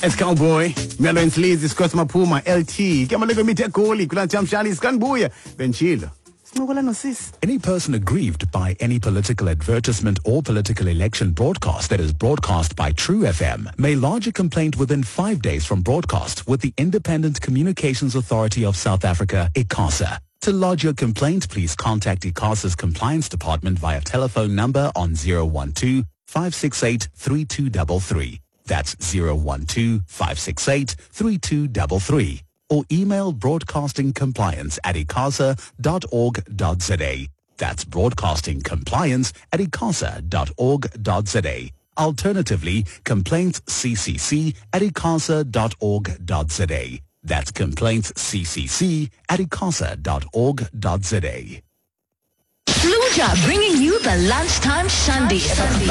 It's Cowboy, Melo and Sleaze, it's Cosma Puma, LT, Kamalego Mite Koli, Kulantam Shani, Skanbuya, Benchilo. Any person aggrieved by any political advertisement or political election broadcast that is broadcast by True FM may lodge a complaint within 5 days from broadcast with the Independent Communications Authority of South Africa, ICASA. To lodge your complaint, please contact ICASA's Compliance Department via telephone number on 012-568-3233. That's 012-568-3233. Or email broadcastingcompliance@icasa.org.za. That's broadcastingcompliance@icasa.org.za. Alternatively, complaintsccc@icasa.org.za. That's complaintsccc@icasa.org.za. Fluja bringing you the lunchtime shandy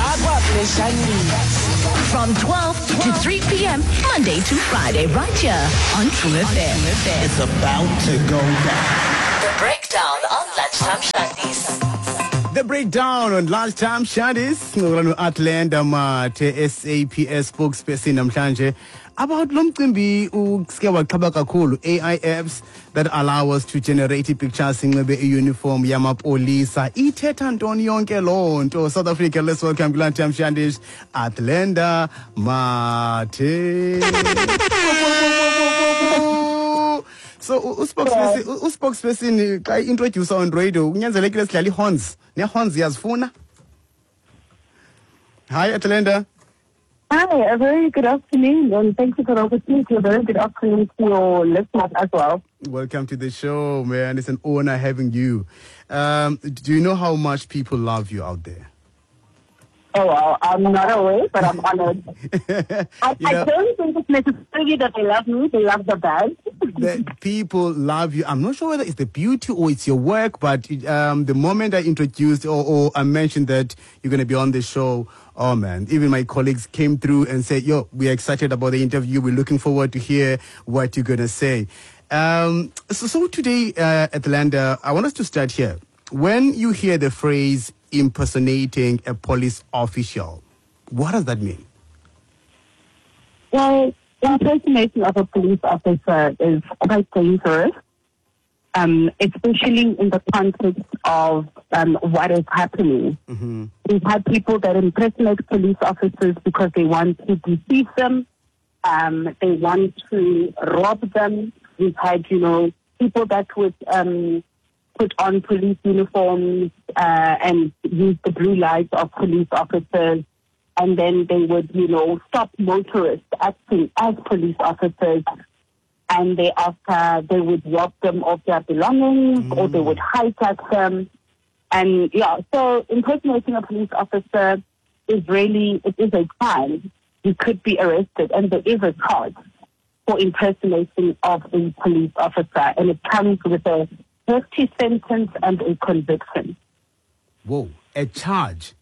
from 12 to 3 p.m. Monday to Friday right here on True FM. It's about to go down. The breakdown on lunchtime shandies. The breakdown on lunchtime shandies. Ngolano Atlanta Mate SAPS spokesperson namhlanje about lomcimbi uske waqhaba kakhulu AI apps that allow us to generate pictures in the uniform yamapolisa. Ithetha ntoni yonke lonto. South Africa, let's welcome lunchtime shandies Atlanta Mate. So uspokesperson xa introduce on radio kunyanzelekile sidlala ihorns ne-horns yazifuna. Hi Atlanta. Hi, a very good afternoon, and thank you for the opportunity. A very good afternoon to your listeners as well. Welcome to the show, man. It's an honor having you. Do you know how much people love you out there? Oh, well, I'm not aware, but I'm honored. I don't think it's necessarily that they love me. They love the band. The people love you. I'm not sure whether it's the beauty or it's your work, but the moment I introduced or I mentioned that you're going to be on the show, oh man, even my colleagues came through and said, yo, we're excited about the interview. We're looking forward to hear what you're going to say. So today, Atlanta, I want us to start here. When you hear the phrase impersonating a police official, what does that mean? Well, impersonation of a police officer is quite dangerous, especially in the context of what is happening. Mm-hmm. We've had people that impersonate police officers because they want to deceive them, they want to rob them. We've had, people that would put on police uniforms and use the blue lights of police officers, and then they would, stop motorists acting as police officers, and thereafter they would rob them of their belongings, or they would hijack them. And so impersonating a police officer is a crime. You could be arrested, and there is a charge for impersonation of a police officer, and it comes with a hefty sentence and a conviction. Whoa, a charge?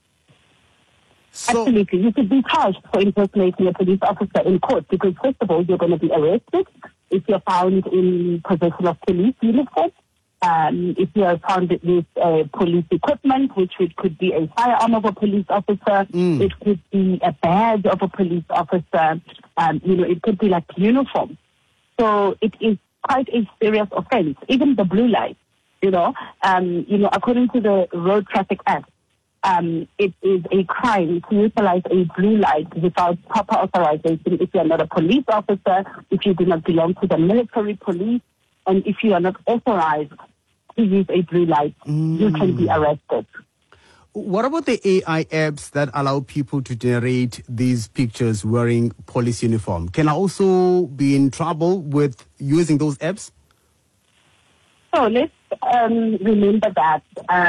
Absolutely. You could be charged for impersonating a police officer in court because, first of all, you're going to be arrested if you're found in possession of police uniform. If you are found with police equipment, which could be a firearm of a police officer, it could be a badge of a police officer, it could be like uniform. So it is quite a serious offense. Even the blue light, according to the Road Traffic Act, it is a crime to utilize a blue light without proper authorization if you are not a police officer, if you do not belong to the military police, and if you are not authorized to use a blue light, you can be arrested. What about the AI apps that allow people to generate these pictures wearing police uniform? Can I also be in trouble with using those apps? So let's remember that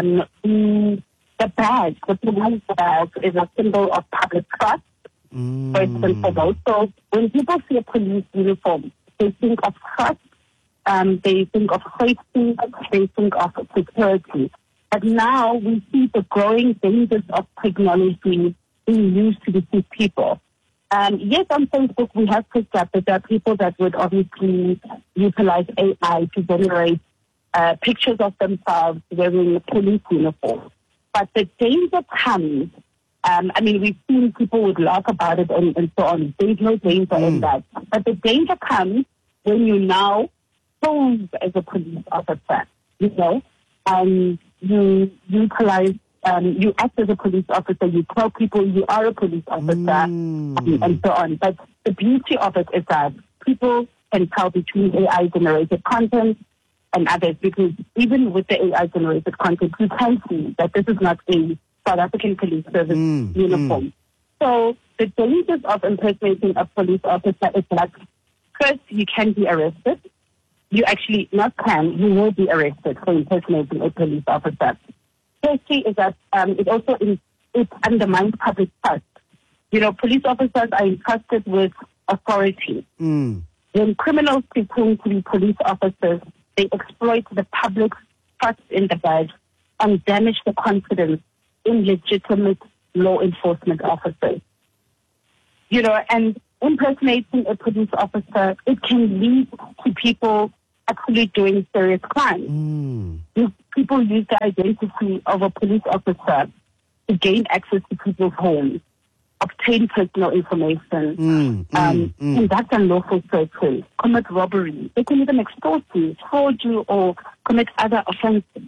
the badge, the police badge, is a symbol of public trust, first and foremost. So when people see a police uniform, they think of trust, they think of safety, they think of security. But now we see the growing dangers of technology being used to deceive people. Yes, on Facebook we have picked up that there are people that would obviously utilize AI to generate pictures of themselves wearing police uniforms. But the danger comes I mean, we've seen people would laugh about it and so on. There's no danger in that. But the danger comes when you now pose as a police officer, you know, and you utilize, you act as a police officer, you tell people you are a police officer, and so on. But the beauty of it is that people can tell between AI-generated content and others, because even with the AI-generated content, you can see that this is not a South African Police Service uniform. So the dangers of impersonating a police officer is that, first, you can be arrested. You actually not can, you will be arrested for impersonating a police officer. Secondly is that it undermines public trust. You know, police officers are entrusted with authority. When criminals pretend to be police officers, they exploit the public's trust in the badge and damage the confidence in legitimate law enforcement officers. You know, and impersonating a police officer, it can lead to people actually doing serious crimes. People use the identity of a police officer to gain access to people's homes, obtain personal information, conduct unlawful searches, commit robbery. They can even extort you, fraud you, or commit other offenses.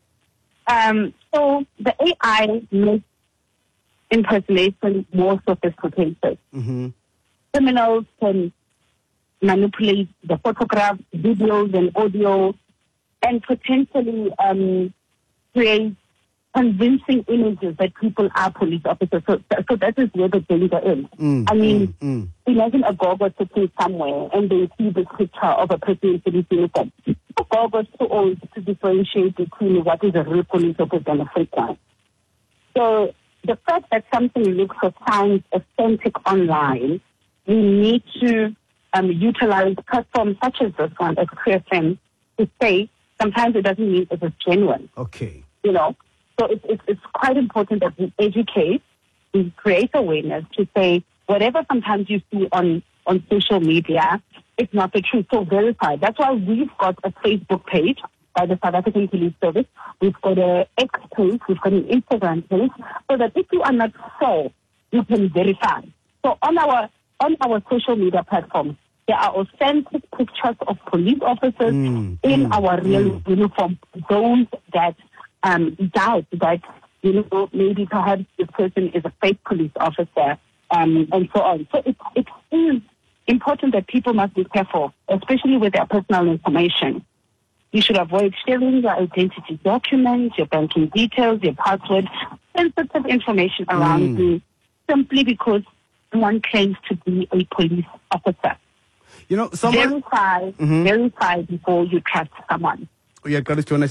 So the AI makes impersonation more sophisticated. Criminals can manipulate the photographs, videos, and audio, and potentially create convincing images that people are police officers. So that is where the danger is. I mean, imagine a Gogo sitting somewhere and they see this picture of a person in police uniform. A Gogo is too old to differentiate between what is a real police officer and a fake one. So the fact that something looks or sounds authentic online, we need to utilize platforms such as this one, as CFM, to say sometimes it doesn't mean it is genuine. Okay. You know, so it's quite important that we educate, we create awareness to say whatever sometimes you see on social media, it's not the truth. So verify. That's why we've got a Facebook page by the South African Police Service. We've got an X page, we've got an Instagram page, so that if you are not sure, you can verify. So on our social media platforms, there are authentic pictures of police officers in our real uniform. Those that doubt that, you know, maybe perhaps this person is a fake police officer, and so on. So it is important that people must be careful, especially with their personal information. You should avoid sharing your identity documents, your banking details, your password, sensitive information around you, simply because one claims to be a police officer. You know, verify before you trust someone. Atlanta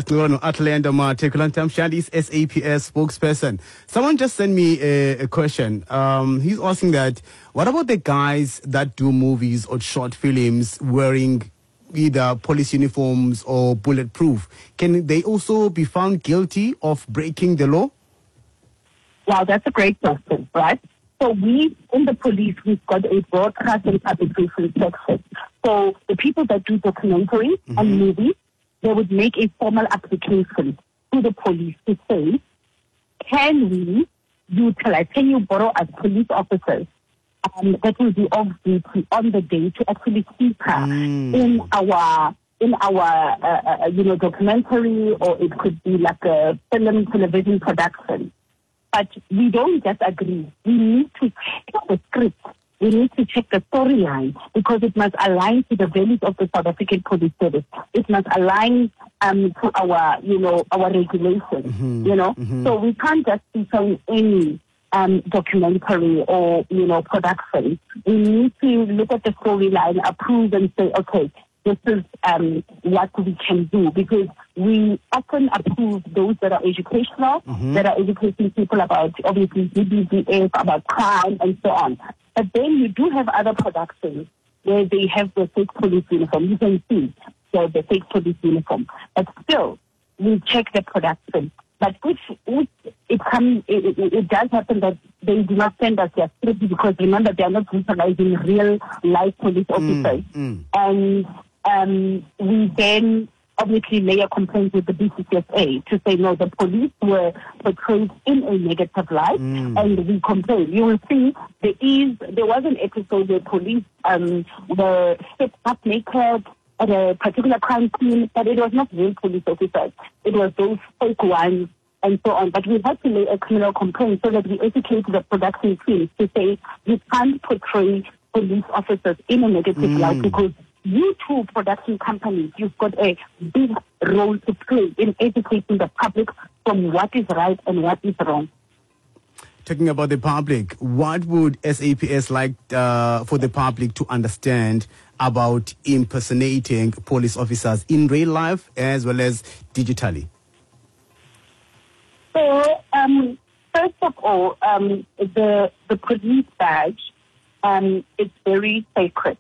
Shandy's SAPS spokesperson. Someone just sent me a question. He's asking that, what about the guys that do movies or short films wearing either police uniforms or bulletproof? Can they also be found guilty of breaking the law? Wow, that's a great question, right? So we, in the police, we've got a broadcast and publication section. So the people that do documentaries and movies, they would make a formal application to the police to say, can we utilize, can you borrow as police officers that will be off duty on the day to actually feature in our documentary, or it could be like a film, television production. But we don't just agree. We need to check the script. We need to check the storyline, because it must align to the values of the South African Police Service. It must align to our regulations, So we can't just be showing any documentary or, production. We need to look at the storyline, approve, and say, okay, this is what we can do, because we often approve those that are educational, that are educating people about, obviously, GBVF, about crime, and so on. But then you do have other productions where they have the fake police uniform. You can see the fake police uniform. But still, we check the production. But if it does happen that they do not send us their script, because remember, they are not utilizing real life police officers. And we then obviously lay a complaint with the BCCSA to say, no, the police were portrayed in a negative light, and we complain. You will see there was an episode where police were set up naked at a particular crime scene, but it was not real police officers. It was those fake ones and so on. But we had to lay a criminal complaint so that we educate the production teams to say you can't portray police officers in a negative light, because you two production companies, you've got a big role to play in educating the public from what is right and what is wrong. Talking about the public, what would SAPS like for the public to understand about impersonating police officers in real life as well as digitally? So, first of all, the police badge, it's very sacred.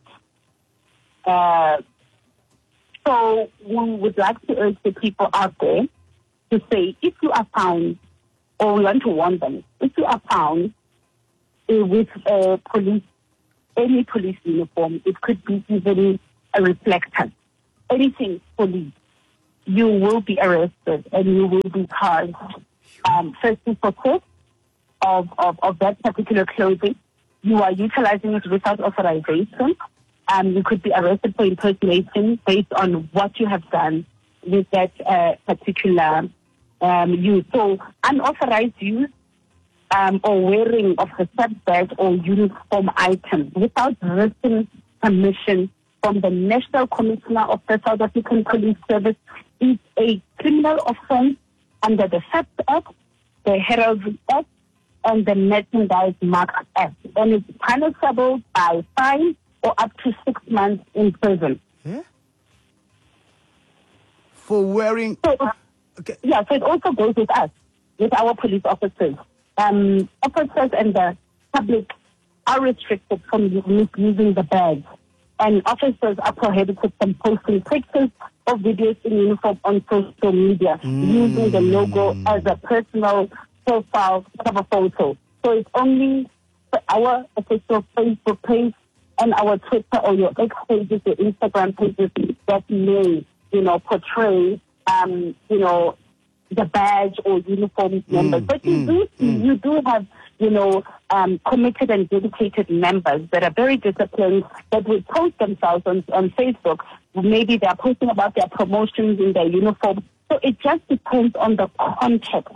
So we would like to urge the people out there to say, if you are found, or we want to warn them, if you are found with any police uniform, it could be even a reflector, anything police, you will be arrested and you will be charged, firstly for theft of that particular clothing. You are utilizing it without authorization. You could be arrested for impersonation based on what you have done with that particular use. So unauthorized use or wearing of the sub-badge or uniform item without written permission from the National Commissioner of the South African Police Service is a criminal offence under the Theft Act, the Heraldry Act, and the Merchandise Mark Act. And it's punishable by fine or up to 6 months in prison. Yeah? For wearing... So, okay. Yeah, so it also goes with us, with our police officers. Officers and the public are restricted from misusing the badge. And officers are prohibited from posting pictures or videos in uniform on social media using the logo as a personal profile cover photo. So it's only for our official Facebook page and our Twitter or your X pages, your Instagram pages that may, portray, the badge or uniform members. But you do have, committed and dedicated members that are very disciplined, that will post themselves on Facebook. Maybe they're posting about their promotions in their uniform. So it just depends on the context.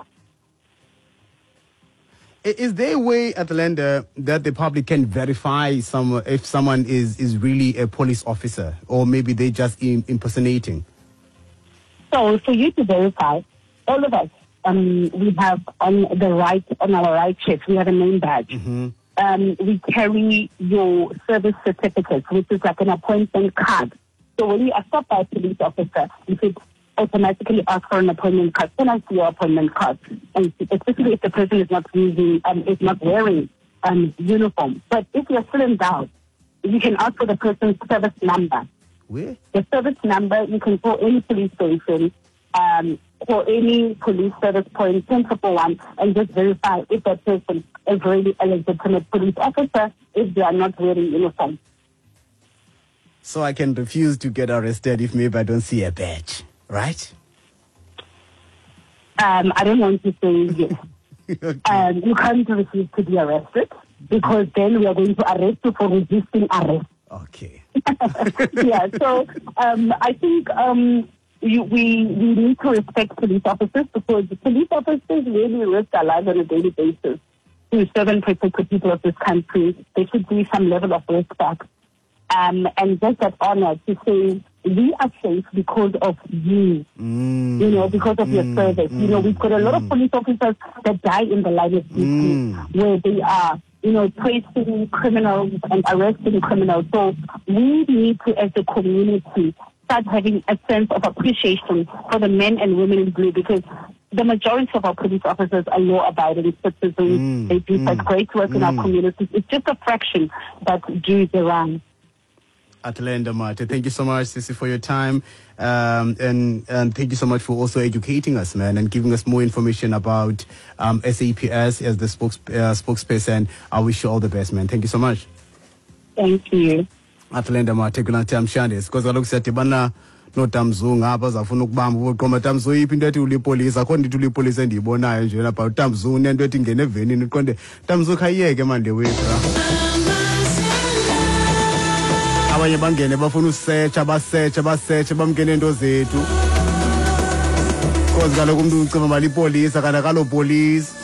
Is there a way, Athalenda, that the public can verify if someone is really a police officer, or maybe they just impersonating? So for you to verify, all of us, we have on our right chest, we have a name badge. We carry your service certificate, which is like an appointment card. So when you are stopped by a police officer, you could automatically ask for an appointment card. Can I see your appointment card? And especially if the person is not wearing uniform. But if you're still in doubt, you can ask for the person's service number. Where? The service number, you can call any police station, or any police service point, 1011, and just verify if that person is really a legitimate police officer if they are not wearing uniform. So I can refuse to get arrested if maybe I don't see a badge, right? I don't want to say yes. Okay. You can't refuse to be arrested, because then we are going to arrest you for resisting arrest. Okay. Yeah, so I think we need to respect police officers, because police officers really risk their lives on a daily basis to serve and protect the people of this country. There should be some level of respect. And just that honor to say we are safe because of you, because of your service. We've got a lot of police officers that die in the line of duty where they are, tracing criminals and arresting criminals. So we need to, as a community, start having a sense of appreciation for the men and women in blue, because the majority of our police officers are law-abiding citizens. They do such great work in our communities. It's just a fraction that do the wrong. Athalenda Mathe, thank you so much, Sissy, for your time, and thank you so much for also educating us, man, and giving us more information about SAPS as the spokesperson. I wish you all the best, man. Thank you so much. Thank you. Athalenda Mathe, kunati amshande. Because I look at Tibana noTamzu ngapha azafuna ukubamba uboqoma Tamzu iphi into ethi ulipolisa akho ndithi ulipolisa endiyibonayo nje lapha uTamzu nento ethi ngene evenini uqonde Tamzu khayiyeke manje wethu abanye bangene bafuna usearch basearch bamkene into zethu cause kaloku umuntu ucima mali ipolisa kana kalo police